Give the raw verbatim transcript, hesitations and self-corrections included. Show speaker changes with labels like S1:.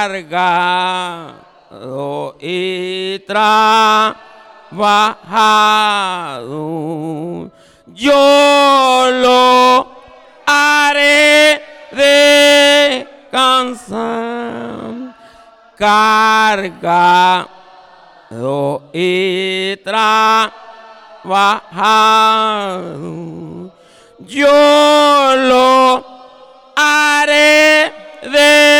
S1: cargado y trabajado, yo lo haré descansar. Cargado y trabajado, yo lo haré de